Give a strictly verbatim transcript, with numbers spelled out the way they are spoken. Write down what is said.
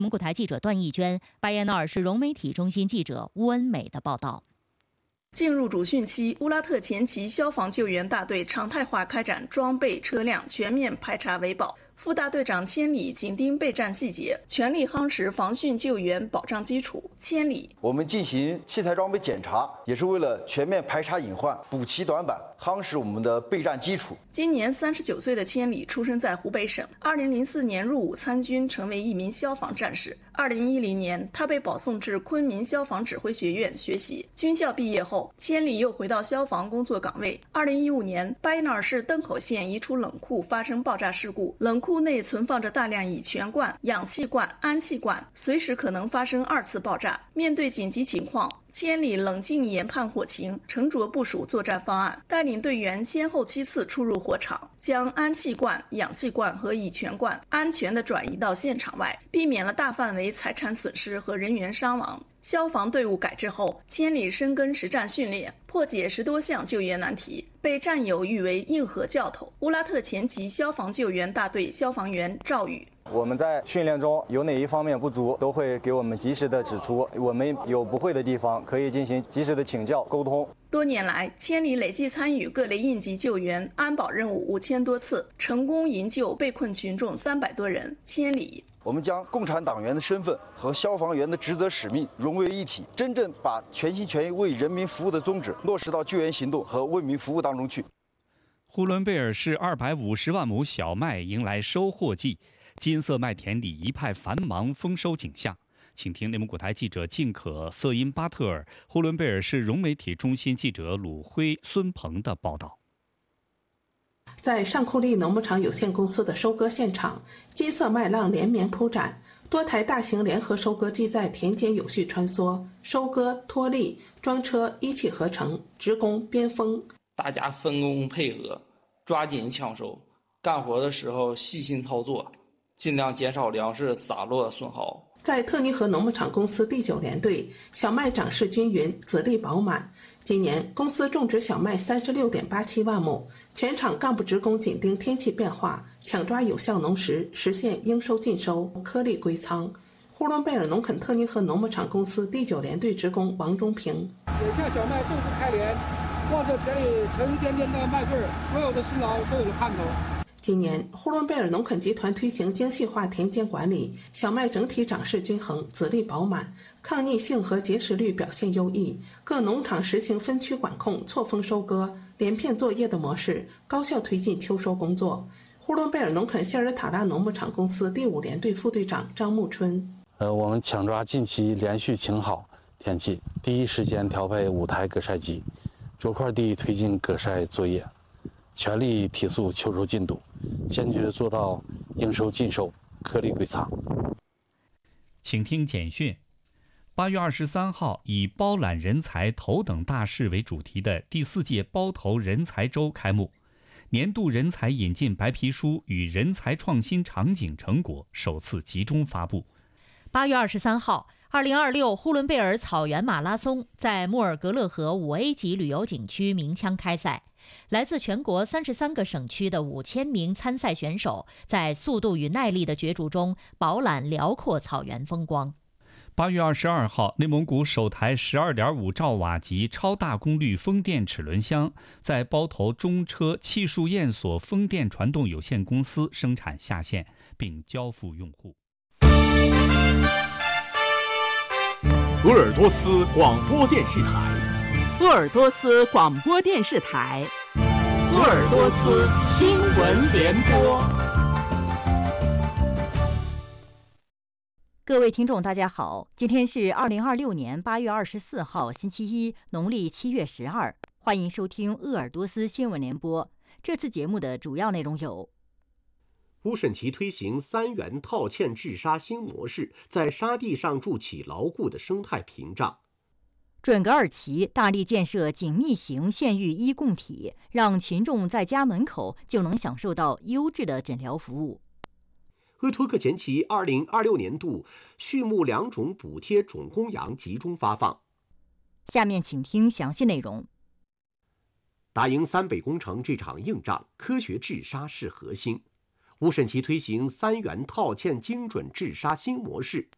蒙古台记者段义娟、巴彦淖尔市融媒体中心记者乌恩美的报道。 进入主汛期，乌拉特前旗消防救援大队常态化开展装备、车辆全面排查维保。副大队长千里紧盯备战细节，全力夯实防汛救援保障基础。千里， 我们进行器材装备检查，也是为了全面排查隐患，补齐短板，夯实我们的备战基础。 今年三十九岁的千里出生在湖北省，二零零四年入伍参军，成为一名消防战士。二零一零年，他被保送至昆明消防指挥学院学习。军校毕业后，千里又回到消防工作岗位。二零一五年，巴彦淖尔市登口县一处冷库发生爆炸事故，冷库内存放着大量乙醛罐、氧气罐、氨气罐，随时可能发生二次爆炸。面对紧急情况，千里冷静研判火情，沉着部署作战方案，带领队员先后七次出入火场，将氨气罐、氧气罐和乙醛罐安全地转移到现场外，避免了大范围财产损失和人员伤亡。消防队伍改制后，千里深耕实战训练，破解十多项救援难题，被战友誉为硬核教头。乌拉特前旗消防救援大队消防员赵宇， 我们在训练中有哪一方面不足，都会给我们及时的指出，我们有不会的地方可以进行及时的请教沟通。 多年来，千里累计参与各类应急救援、安保任务五千多次，成功营救被困群众三百多人。千里， 我们将共产党员的身份和消防员的职责使命融为一体，真正把全心全意为人民服务的宗旨落实到救援行动和为民服务当中去。 呼伦贝尔市二百五十万亩小麦迎来收获季，金色麦田里一派繁忙丰收景象。请听内蒙古台记者晋可、瑟因巴特尔、呼伦贝尔市融媒体中心记者鲁辉、孙鹏的报道。 在上库利农牧场有限公司的收割现场，金色麦浪连绵铺展，多台大型联合收割机在田间有序穿梭，收割、脱粒、装车一气呵成，职工边锋。 大家分工配合，抓紧抢收，干活的时候细心操作，尽量减少粮食洒落损耗。 在特尼河农牧场公司第九联队，小麦长势均匀，籽粒饱满。今年公司种植小麦三十六点八七万亩，全场干部职工紧盯天气变化，抢抓有效农时，实现应收尽收，颗粒归仓。呼伦贝尔农垦特尼河农牧场公司第九联队职工王忠平： 眼下小麦正式开镰，望着田里沉甸甸的麦穗，所有的辛劳都有了盼头。 今年，呼伦贝尔农垦集团推行精细化田间管理，小麦整体长势均衡，籽粒饱满，抗逆性和结实率表现优异。各农场实行分区管控、错峰收割、连片作业的模式，高效推进秋收工作。呼伦贝尔农垦谢尔塔拉农牧场公司第五联队副队长张木春： 呃，我们抢抓近期连续晴好天气，第一时间调配五台割筛机，逐块地推进割筛作业，全力提速秋收进度，坚决做到应收尽收，颗粒归仓。 请听简讯。八月二十三号，以包揽人才头等大事为主题的第四届包头人才周开幕，年度人才引进白皮书与人才创新场景成果首次集中发布。 八月二十三号，二零二六呼伦贝尔草原马拉松在莫尔格勒河五 A 级旅游景区鸣枪开赛。来自全国三十三个省区的五千名参赛选手，在速度与耐力的角逐中饱览辽阔草原风光。 八月二十二号，内蒙古首台 十二点五兆瓦级超大功率风电齿轮箱在包头中车汽树验所风电传动有限公司生产下线，并交付用户。 鄂尔多斯广播电视台， 鄂尔多斯广播电视台，鄂尔多斯新闻联播。 各位听众大家好，今天是二零二六年八月二十四号星期一，农历七月十二，欢迎收听鄂尔多斯新闻联播。这次节目的主要内容有： 乌审旗推行三元套嵌治沙新模式，在沙地上筑起牢固的生态屏障。 准噶尔旗大力建设紧密型县域医共体，让群众在家门口就能享受到优质的诊疗服务。 鄂托克前旗二零二六年度畜牧两种补贴种公羊集中发放。 下面请听详细内容。 打赢三北工程这场硬仗，科学治沙是核心。乌审旗推行三元套嵌精准治沙新模式，